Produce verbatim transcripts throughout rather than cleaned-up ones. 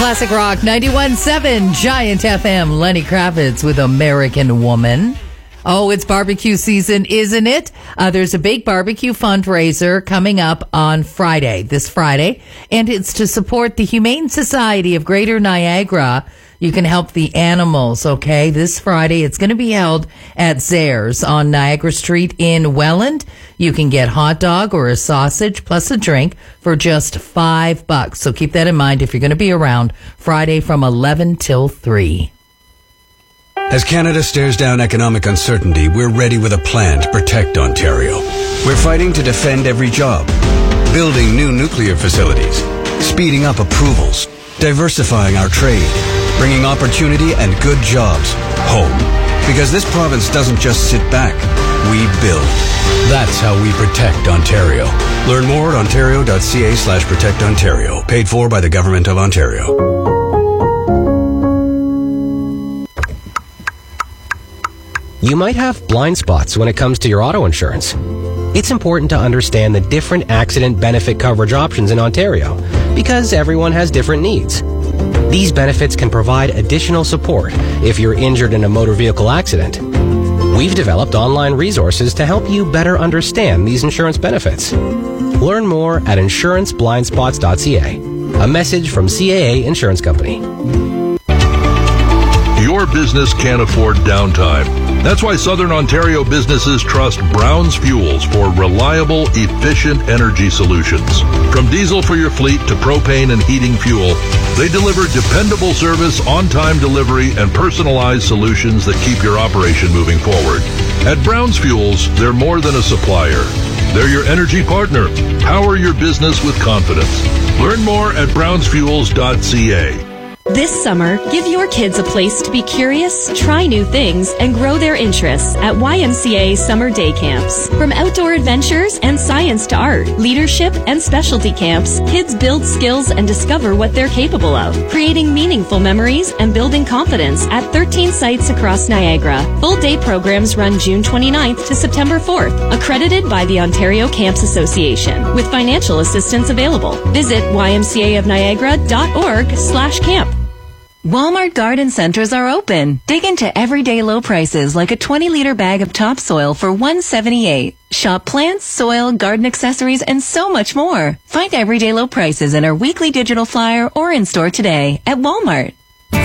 Classic Rock ninety-one point seven, Giant F M. Lenny Kravitz with American Woman. Oh, it's barbecue season, isn't it? Uh, there's a big barbecue fundraiser coming up on Friday, this Friday, and it's to support the Humane Society of Greater Niagara. You can help the animals, okay? This Friday, it's going to be held at Zares on Niagara Street in Welland. You can get hot dog or a sausage plus a drink for just five bucks. So keep that in mind if you're going to be around Friday from eleven till three. As Canada stares down economic uncertainty, we're ready with a plan to protect Ontario. We're fighting to defend every job, building new nuclear facilities, speeding up approvals, diversifying our trade, bringing opportunity and good jobs home. Because this province doesn't just sit back, we build. That's how we protect Ontario. Learn more at ontario.ca slash protect Ontario. Paid for by the Government of Ontario. You might have blind spots when it comes to your auto insurance. It's important to understand the different accident benefit coverage options in Ontario because everyone has different needs. These benefits can provide additional support if you're injured in a motor vehicle accident. We've developed online resources to help you better understand these insurance benefits. Learn more at insurance blind spots dot c a. A message from C A A Insurance Company. Your business can't afford downtime. That's why Southern Ontario businesses trust Brown's Fuels for reliable, efficient energy solutions. From diesel for your fleet to propane and heating fuel, they deliver dependable service, on-time delivery, and personalized solutions that keep your operation moving forward. At Brown's Fuels, they're more than a supplier. They're your energy partner. Power your business with confidence. Learn more at browns fuels dot c a. This summer, give your kids a place to be curious, try new things, and grow their interests at Y M C A Summer Day Camps. From outdoor adventures and science to art, leadership, and specialty camps, kids build skills and discover what they're capable of, creating meaningful memories and building confidence at thirteen sites across Niagara. Full-day programs run June twenty-ninth to September fourth, accredited by the Ontario Camps Association, with financial assistance available. Visit y m c a of niagara dot org slash camp. Walmart garden centers are open. Dig into everyday low prices like a twenty liter bag of topsoil for one dollar seventy-eight. Shop plants, soil, garden accessories, and so much more. Find everyday low prices in our weekly digital flyer or in store today at Walmart.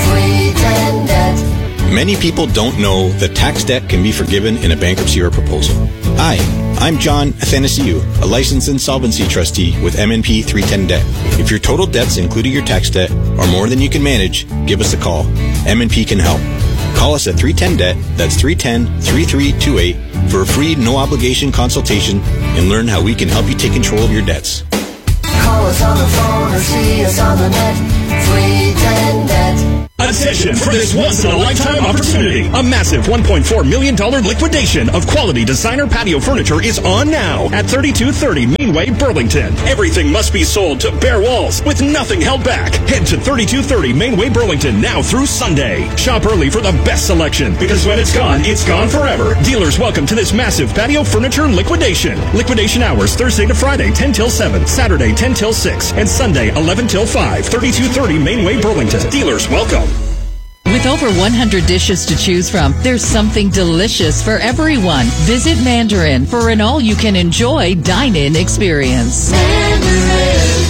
Many people don't know that tax debt can be forgiven in a bankruptcy or proposal. Hi, I'm John Athanasiou, a licensed insolvency trustee with M N P three ten Debt. If your total debts, including your tax debt, are more than you can manage, give us a call. M N P can help. Call us at three ten Debt, that's three one zero, three three two eight, for a free, no-obligation consultation and learn how we can help you take control of your debts. Call us on the phone or see us on the net, three ten Debt. Attention for this once-in-a-lifetime opportunity. A massive one point four million dollars liquidation of quality designer patio furniture is on now at thirty-two thirty Mainway, Burlington. Everything must be sold to bare walls with nothing held back. Head to thirty-two thirty Mainway, Burlington now through Sunday. Shop early for the best selection because when it's gone, it's gone forever. Dealers welcome to this massive patio furniture liquidation. Liquidation hours Thursday to Friday ten till seven, Saturday ten till six, and Sunday eleven till five. thirty-two thirty Mainway, Burlington. Dealers welcome. With over one hundred dishes to choose from, there's something delicious for everyone. Visit Mandarin for an all-you-can-enjoy dine-in experience. Mandarin.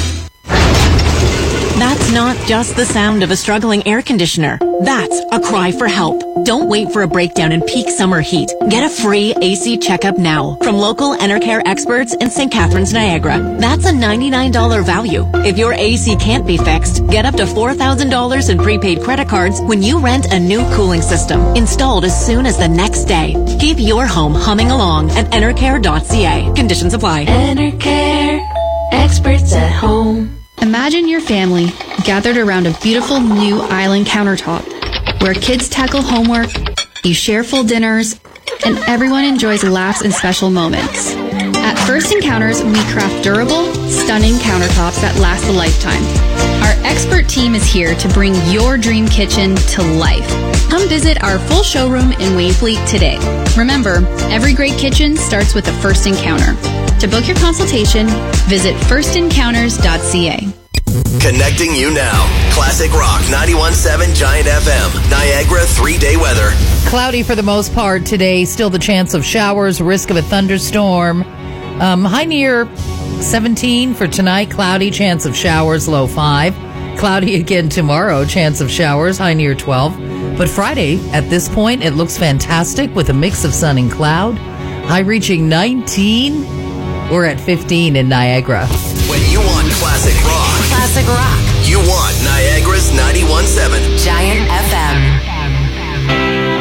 That's not just the sound of a struggling air conditioner. That's a cry for help. Don't wait for a breakdown in peak summer heat. Get a free A C checkup now from local Enercare experts in Saint Catharines, Niagara. That's a ninety-nine dollars value. If your A C can't be fixed, get up to four thousand dollars in prepaid credit cards when you rent a new cooling system, installed as soon as the next day. Keep your home humming along at enercare dot c a. Conditions apply. Enercare, experts at home. Imagine your family gathered around a beautiful new island countertop where kids tackle homework, you share full dinners, and everyone enjoys laughs and special moments. At First Encounters, we craft durable, stunning countertops that last a lifetime. Our expert team is here to bring your dream kitchen to life. Come visit our full showroom in Wainfleet today. Remember, every great kitchen starts with a first encounter. To book your consultation, visit first encounters dot c a. Connecting you now. Classic Rock ninety-one point seven Giant F M. Niagara three-day weather. Cloudy for the most part today. Still the chance of showers, risk of a thunderstorm. Um, high near seventeen for tonight. Cloudy, chance of showers, low five. Cloudy again tomorrow, chance of showers, high near twelve. But Friday, at this point, it looks fantastic with a mix of sun and cloud. High reaching nineteen. We're at fifteen in Niagara. When you want classic rock, Classic Rock, you want Niagara's ninety-one point seven Giant F M.